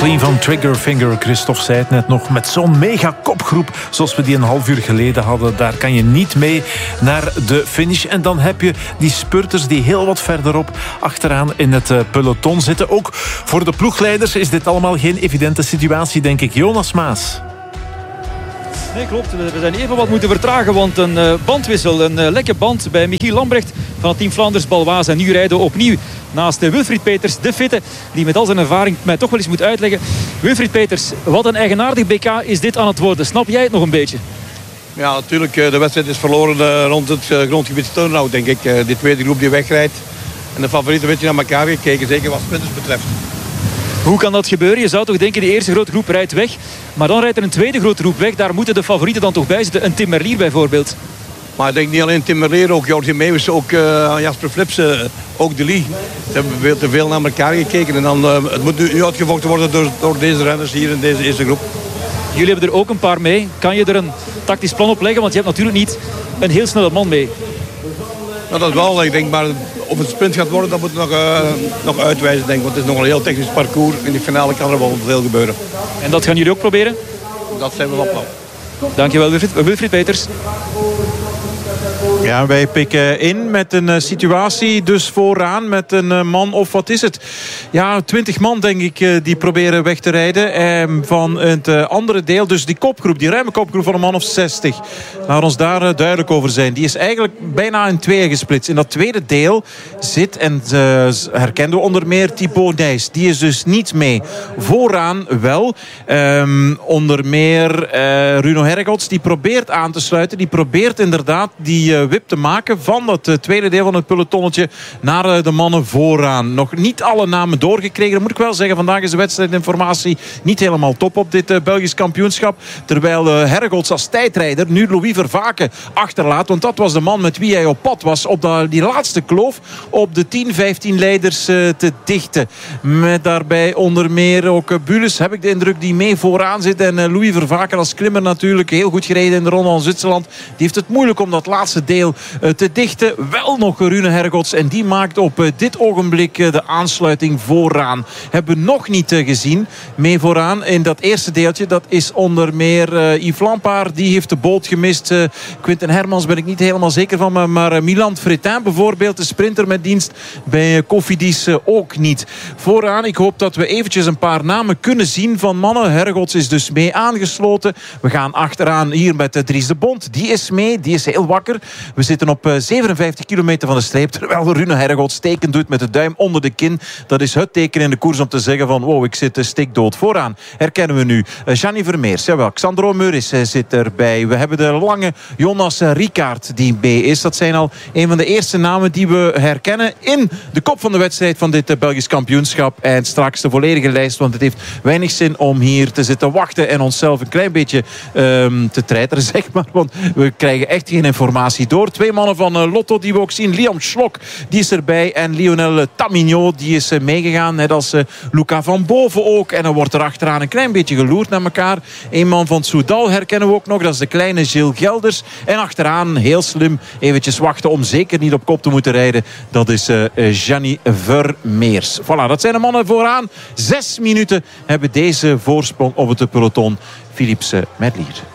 Clean van Triggerfinger. Christophe zei het net nog. Met zo'n mega kopgroep zoals we die een half uur geleden hadden. Daar kan je niet mee naar de finish. En dan heb je die spurters die heel wat verderop achteraan in het peloton zitten. Ook voor de ploegleiders is dit allemaal geen evidente situatie, denk ik. Jonas Maas. Nee, klopt. We zijn even wat moeten vertragen, want een bandwissel, een lekke band bij Michiel Lambrecht van het team Flanders Baloise. En nu rijden we opnieuw naast Wilfried Peters, de fitte, die met al zijn ervaring mij toch wel eens moet uitleggen. Wilfried Peters, wat een eigenaardig BK is dit aan het worden. Snap jij het nog een beetje? Ja, natuurlijk. De wedstrijd is verloren rond het grondgebied Turnhout, denk ik. De tweede groep die wegrijdt. En de favorieten een beetje naar elkaar gekeken, zeker wat sprinters betreft. Hoe kan dat gebeuren? Je zou toch denken, de eerste grote groep rijdt weg. Maar dan rijdt er een tweede grote groep weg. Daar moeten de favorieten dan toch bij zitten. Een Tim Merlier bijvoorbeeld. Maar ik denk niet alleen Tim Merlier, ook Jordi Meeuwis, ook Jasper Philipsen, ook De Lee. Ze hebben veel te veel naar elkaar gekeken. En dan, het moet nu uitgevochten worden door deze renners hier in deze eerste groep. Jullie hebben er ook een paar mee. Kan je er een tactisch plan op leggen? Want je hebt natuurlijk niet een heel snelle man mee. Nou, dat wel. Ik denk, maar of het sprint gaat worden, dat moet nog uitwijzen, denk ik. Want het is nog een heel technisch parcours. In de finale kan er wel veel gebeuren. En dat gaan jullie ook proberen? Dat zijn we wel plan. Dankjewel, Wilfried Peters. Ja, wij pikken in met een situatie dus vooraan met een man of wat is het? Ja, 20 man denk ik die proberen weg te rijden. Van het andere deel, dus die kopgroep, die ruime kopgroep van een man of 60. Laat ons daar duidelijk over zijn. Die is eigenlijk bijna in tweeën gesplitst. In dat tweede deel zit, en herkenden we onder meer Thibaut Nys. Die is dus niet mee. Vooraan wel. Onder meer Runo Hergots, die probeert aan te sluiten. Die probeert inderdaad die wip te maken van het tweede deel van het pelotonnetje naar de mannen vooraan. Nog niet alle namen doorgekregen. Dat moet ik wel zeggen. Vandaag is de wedstrijdinformatie niet helemaal top op dit Belgisch kampioenschap. Terwijl Hergots als tijdrijder nu Louis Vervaken achterlaat. Want dat was de man met wie hij op pad was op die laatste kloof op de 10-15 leiders te dichten. Met daarbij onder meer ook Bules, heb ik de indruk, die mee vooraan zit. En Louis Vervaken als klimmer natuurlijk heel goed gereden in de Ronde van Zwitserland. Die heeft het moeilijk om dat laatste deel te dichten. Wel nog Rune Hergots. En die maakt op dit ogenblik de aansluiting vooraan. Hebben we nog niet gezien. Mee vooraan in dat eerste deeltje. Dat is onder meer Yves Lampaert. Die heeft de boot gemist. Quinten Hermans ben ik niet helemaal zeker van. Maar Milan Fretin bijvoorbeeld. De sprinter met dienst bij Cofidis ook niet. Vooraan, ik hoop dat we eventjes een paar namen kunnen zien van mannen. Hergots is dus mee aangesloten. We gaan achteraan hier met Dries de Bond. Die is mee. Die is heel wakker. We zitten op 57 kilometer van de streep. Terwijl Rune Hergots teken doet met de duim onder de kin. Dat is het teken in de koers om te zeggen van wow, ik zit stikdood. Vooraan herkennen we nu Gianni Vermeers. Jawel, Xandro Meuris zit erbij. We hebben de lange Jonas Rickaert die mee is. Dat zijn al een van de eerste namen die we herkennen in de kop van de wedstrijd van dit Belgisch kampioenschap. En straks de volledige lijst, want het heeft weinig zin om hier te zitten wachten en onszelf een klein beetje te treiteren, zeg maar. Want we krijgen echt geen informatie door. Twee mannen van Lotto die we ook zien. Liam Schlok, die is erbij. En Lionel Tamignot, die is meegegaan. Net als Luca van Boven ook. En dan wordt er achteraan een klein beetje geloerd naar elkaar. Een man van Soudal herkennen we ook nog. Dat is de kleine Gilles Gelders. En achteraan, heel slim, eventjes wachten om zeker niet op kop te moeten rijden. Dat is Gianni Vermeers. Voilà, dat zijn de mannen vooraan. 6 minuten hebben deze voorsprong op het peloton. Philipsen met Lier.